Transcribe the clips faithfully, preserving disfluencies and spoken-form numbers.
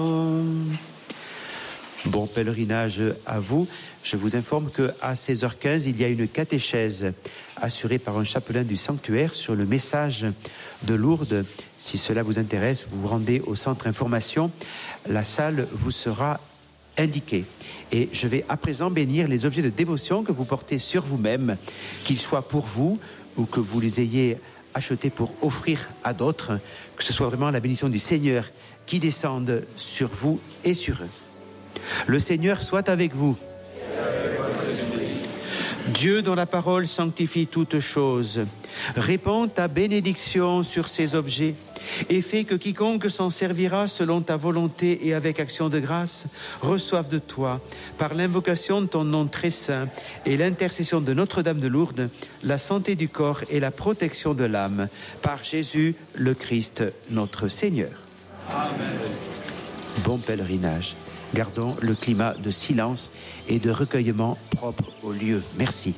Bon pèlerinage à vous. Je vous informe qu'à seize heures quinze, il y a une catéchèse assurée par un chapelain du sanctuaire sur le message de Lourdes. Si cela vous intéresse, vous vous rendez au centre information. La salle vous sera indiquée. Et je vais à présent bénir les objets de dévotion que vous portez sur vous-même, qu'ils soient pour vous ou que vous les ayez achetés pour offrir à d'autres, que ce soit vraiment la bénédiction du Seigneur qui descende sur vous et sur eux. Le Seigneur soit avec vous. Dieu, dont la parole sanctifie toutes choses, répand ta bénédiction sur ces objets et fait que quiconque s'en servira selon ta volonté et avec action de grâce reçoive de toi, par l'invocation de ton nom très saint et l'intercession de Notre-Dame de Lourdes, la santé du corps et la protection de l'âme, par Jésus le Christ, notre Seigneur. Amen. Bon pèlerinage. Gardons le climat de silence et de recueillement propre au lieu. Merci.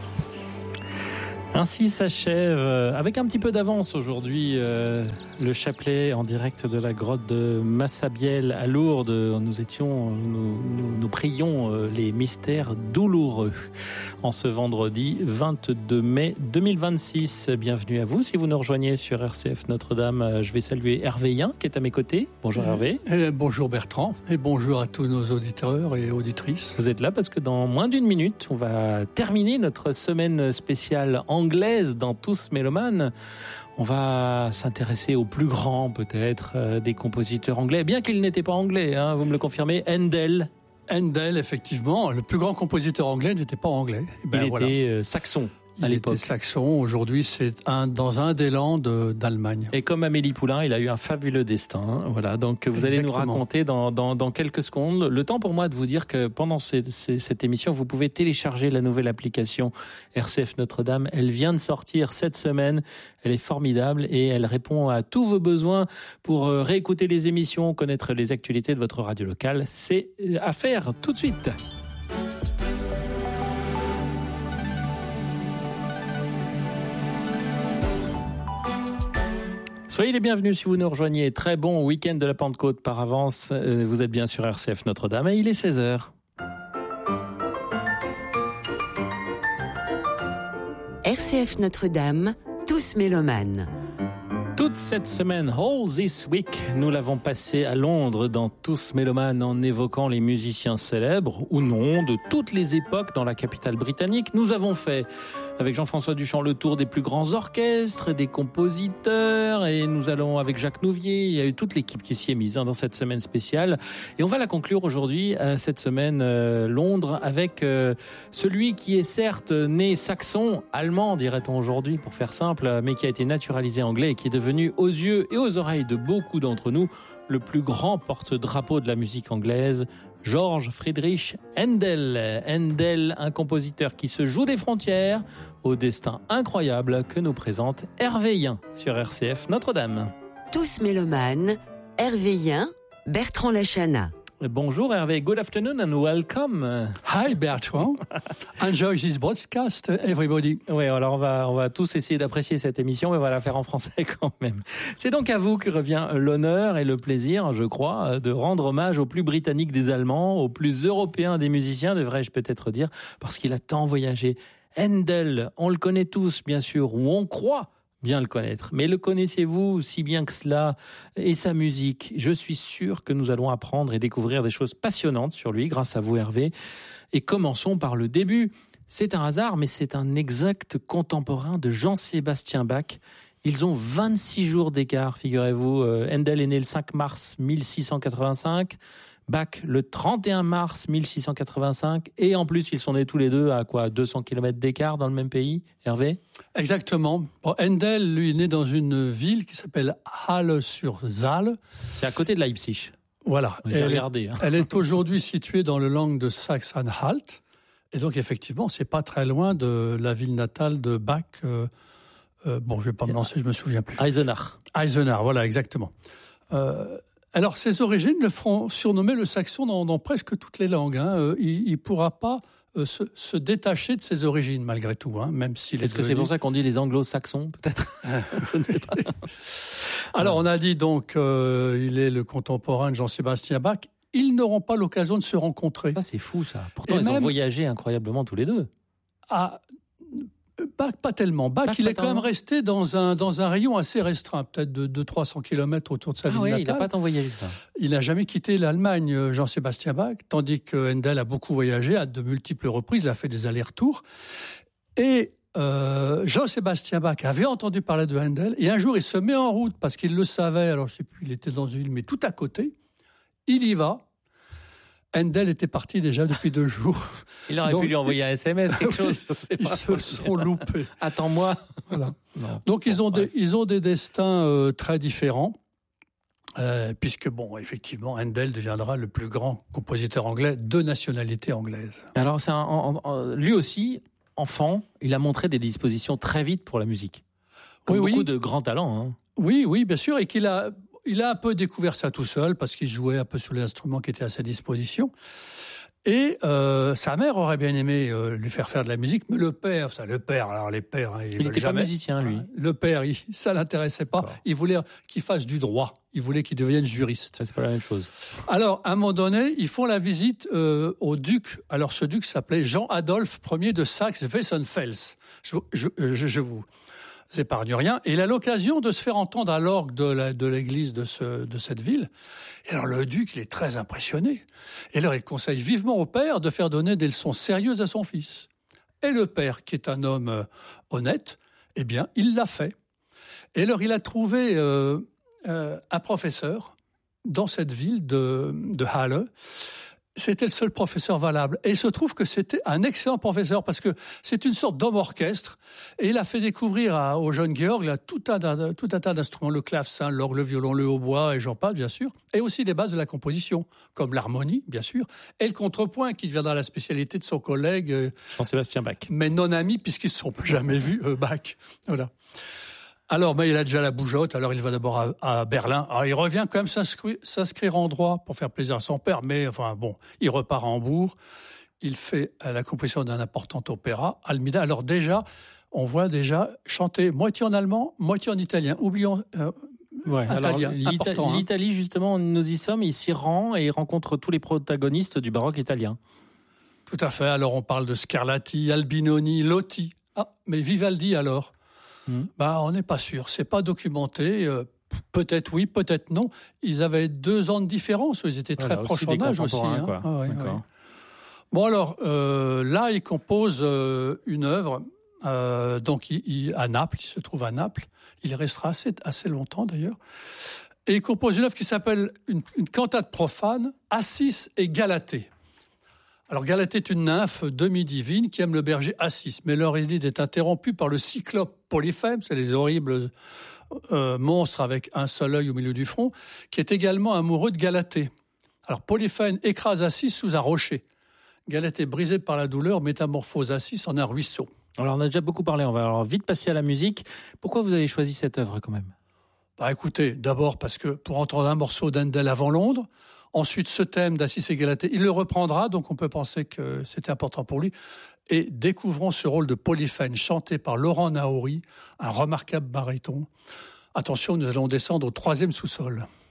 Ainsi s'achève, avec un petit peu d'avance aujourd'hui, euh, le chapelet en direct de la grotte de Massabielle à Lourdes. Nous étions, nous, nous, nous prions euh, les mystères douloureux en ce vendredi vingt-deux mai deux mille vingt-six. Bienvenue à vous si vous nous rejoignez sur R C F Notre-Dame. Je vais saluer Hervé Yin qui est à mes côtés. Bonjour Hervé. Et bonjour Bertrand et bonjour à tous nos auditeurs et auditrices. Vous êtes là parce que dans moins d'une minute, on va terminer notre semaine spéciale en anglaise dans Tous Mélomanes. On va s'intéresser au plus grand, peut-être, euh, des compositeurs anglais, bien qu'il n'était pas anglais, hein, vous me le confirmez, Handel. Handel, effectivement, le plus grand compositeur anglais n'était pas anglais. Ben, Il voilà. était euh, saxon. À il l'époque. était saxon, aujourd'hui c'est un, dans un des lands de, d'Allemagne. Et comme Amélie Poulain, il a eu un fabuleux destin. Hein, voilà, donc vous allez Exactement. nous raconter dans, dans, dans quelques secondes. Le temps pour moi de vous dire que pendant ces, ces, cette émission, vous pouvez télécharger la nouvelle application R C F Notre-Dame. Elle vient de sortir cette semaine. Elle est formidable et elle répond à tous vos besoins pour réécouter les émissions, connaître les actualités de votre radio locale. C'est à faire tout de suite. Soyez les bienvenus si vous nous rejoignez. Très bon week-end de la Pentecôte par avance. Vous êtes bien sur R C F Notre-Dame et il est seize heures. R C F Notre-Dame, Tous Mélomanes. Toute cette semaine, all this week, nous l'avons passé à Londres dans Tous Mélomanes en évoquant les musiciens célèbres ou non de toutes les époques dans la capitale britannique. Nous avons fait avec Jean-François Duchamp le tour des plus grands orchestres, des compositeurs et nous allons avec Jacques Nouvier. Il y a eu toute l'équipe qui s'y est mise hein, dans cette semaine spéciale et on va la conclure aujourd'hui euh, cette semaine euh, Londres avec euh, celui qui est certes né saxon, allemand dirait-on aujourd'hui pour faire simple, mais qui a été naturalisé anglais et qui est devenu aux yeux et aux oreilles de beaucoup d'entre nous le plus grand porte-drapeau de la musique anglaise, George Friedrich Handel. Handel, un compositeur qui se joue des frontières au destin incroyable que nous présente Hervé Yin sur R C F Notre-Dame. Tous Mélomanes, Hervé Yin, Bertrand Lachana. Bonjour Hervé, good afternoon and welcome. Hi Bertrand, enjoy this broadcast everybody. Oui, alors on va, on va tous essayer d'apprécier cette émission, mais on va la faire en français quand même. C'est donc à vous que revient l'honneur et le plaisir, je crois, de rendre hommage au plus britannique des Allemands, au plus européen des musiciens, devrais-je peut-être dire, parce qu'il a tant voyagé. Handel, on le connaît tous bien sûr, ou on croit bien le connaître. Mais le connaissez-vous si bien que cela et sa musique? Je suis sûr que nous allons apprendre et découvrir des choses passionnantes sur lui grâce à vous Hervé. Et commençons par le début. C'est un hasard, mais c'est un exact contemporain de Jean-Sébastien Bach. Ils ont vingt-six jours d'écart, figurez-vous. Handel est né le cinq mars mille six cent quatre-vingt-cinq. Bach le trente et un mars mille six cent quatre-vingt-cinq et en plus ils sont nés tous les deux à quoi deux cents kilomètres d'écart dans le même pays. Hervé? Exactement. Bon, Handel lui est né dans une ville qui s'appelle Halle-sur-Saale. C'est à côté de Leipzig. Voilà. J'ai elle regardé. Est, hein. Elle est aujourd'hui située dans le land de Saxe-Anhalt et donc effectivement c'est pas très loin de la ville natale de Bach. Euh, euh, bon, je vais pas me lancer, je me souviens plus. Eisenach. Eisenach, voilà, exactement. Euh, Alors, ses origines le feront surnommer le saxon dans, dans presque toutes les langues. Hein. Il ne pourra pas euh, se, se détacher de ses origines, malgré tout. Hein, même s'il est Est-ce que devenu... c'est pour ça qu'on dit les anglo-saxons, peut-être? Je ne sais pas. Alors, on a dit donc, euh, il est le contemporain de Jean-Sébastien Bach. Ils n'auront pas l'occasion de se rencontrer. Ça, c'est fou, ça. Pourtant, Et ils même... ont voyagé incroyablement tous les deux. Ah, Bach, pas tellement. Bach, Bach il pas est quand même resté dans un, dans un rayon assez restreint, peut-être de deux cents à trois cents kilomètres autour de sa ah ville oui, natale. il n'a pas tant voyagé que ça. Il n'a jamais quitté l'Allemagne, Jean-Sébastien Bach, tandis que Handel a beaucoup voyagé à de multiples reprises, il a fait des allers-retours. Et euh, Jean-Sébastien Bach avait entendu parler de Handel, et un jour il se met en route, parce qu'il le savait, alors je ne sais plus, il était dans une ville, mais tout à côté, il y va. Handel était parti déjà depuis deux jours. Il aurait Donc, pu lui envoyer un S M S, quelque chose. Je sais ils pas. se sont loupés. Attends-moi. Voilà. Non. Donc ils Bon, ont, bref. des, ils ont des destins euh, très différents, euh, puisque, bon, effectivement, Handel deviendra le plus grand compositeur anglais de nationalité anglaise. Alors, c'est un, en- en- lui aussi, enfant, il a montré des dispositions très vite pour la musique. Comme Oui, beaucoup oui. de grands talents. Hein. Oui, oui, bien sûr, et qu'il a, il a un peu découvert ça tout seul, parce qu'il jouait un peu sur les instruments qui étaient à sa disposition. Et euh, sa mère aurait bien aimé euh, lui faire faire de la musique, mais le père, ça, le père, alors les pères, hein, ils Il veulent n'était pas jamais. musicien, lui. Le père, il, ça l'intéressait pas. D'accord. Il voulait qu'il fasse du droit. Il voulait qu'il devienne juriste. Ça, c'est pas la même chose. Alors, à un moment donné, ils font la visite euh, au duc. Alors, ce duc s'appelait Jean-Adolphe Ier de Saxe-Weissenfels. Je, je, je, je vous épargne rien. Et il a l'occasion de se faire entendre à l'orgue de, la, de l'église de, ce, de cette ville. Et alors, le duc, il est très impressionné. Et alors, il conseille vivement au père de faire donner des leçons sérieuses à son fils. Et le père, qui est un homme euh, honnête, eh bien, il l'a fait. Et alors, il a trouvé euh, euh, un professeur dans cette ville de, de Halle. C'était le seul professeur valable. Et il se trouve que c'était un excellent professeur parce que c'est une sorte d'homme orchestre. Et il a fait découvrir à, au jeune Georg là, tout, un, tout un tas d'instruments, le clavecin, l'orgue, le violon, le hautbois et j'en passe, bien sûr. Et aussi des bases de la composition, comme l'harmonie, bien sûr, et le contrepoint qui deviendra la spécialité de son collègue, euh, Jean-Sébastien Bach. mais non ami puisqu'ils ne se sont jamais vus, euh, Bach. Voilà. Alors, mais il a déjà la bougeotte, alors il va d'abord à, à Berlin. Alors, il revient quand même s'inscrire, s'inscrire en droit pour faire plaisir à son père, mais enfin bon, il repart à Hambourg. Il fait la composition d'un important opéra, Almida. Alors déjà, on voit déjà chanter moitié en allemand, moitié en italien. Oublions euh, Ouais, alors, italien, l'Ita- important. Hein. L'Italie, justement, nous y sommes, il s'y rend et il rencontre tous les protagonistes du baroque italien. Tout à fait. Alors, on parle de Scarlatti, Albinoni, Lotti. Ah, mais Vivaldi alors Mmh. Bah, on n'est pas sûr. C'est pas documenté. Euh, peut-être oui, peut-être non. Ils avaient deux ans de différence. Ils étaient très Voilà, proches aussi des en âge aussi. contemporains, Hein. quoi. Ah, ouais, D'accord. ouais. Bon alors, euh, là, il compose euh, une œuvre. Euh, donc, il, il, à Naples, il se trouve à Naples. Il y restera assez, assez longtemps d'ailleurs. Et il compose une œuvre qui s'appelle une, une cantate profane, Assis et Galatée. Alors, Galatée est une nymphe demi-divine qui aime le berger Assis, mais leur idylle est interrompue par le cyclope Polyphème, c'est les horribles euh, monstres avec un seul œil au milieu du front, qui est également amoureux de Galatée. Alors, Polyphème écrase Assis sous un rocher. Galatée, brisée par la douleur, métamorphose Assis en un ruisseau. Alors, on a déjà beaucoup parlé, on va alors vite passer à la musique. Pourquoi vous avez choisi cette œuvre, quand même ? Bah, écoutez, d'abord parce que pour entendre un morceau d'Handel avant Londres, ensuite ce thème d'Assis et Galatée, il le reprendra, donc on peut penser que c'était important pour lui. Et découvrons ce rôle de Polyphème chanté par Laurent Naouri, un remarquable baryton. Attention, nous allons descendre au troisième sous-sol.